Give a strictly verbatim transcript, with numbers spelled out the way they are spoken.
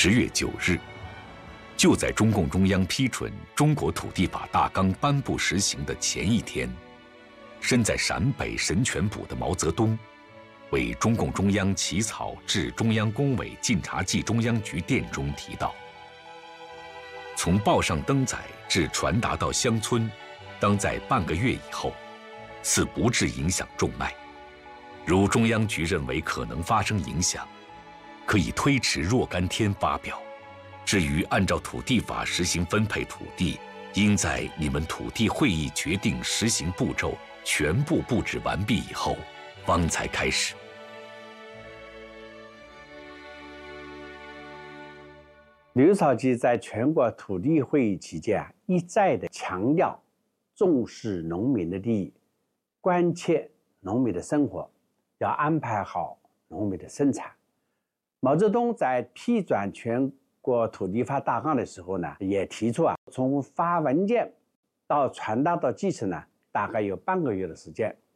十月九日，就在中共中央批准《中国土地法大纲》颁布实行的前一天，身在陕北神权堡的毛泽东，为中共中央起草致中央工委晋察冀中央局电中提到，从报上登载至传达到乡村，当在半个月以后，似不致影响重脉。如中央局认为可能发生影响，可以推迟若干天发表。至于按照土地法实行分配土地，应在你们土地会议决定实行步骤全部布置完毕以后，方才开始。 刘少奇在全国土地会议期间一再的强调重视农民的利益，关切农民的生活，要安排好农民的生产。毛泽东在批转全国土地法大纲的时候呢，也提出啊，从发文件到传达到基层呢，大概有半个月的时间。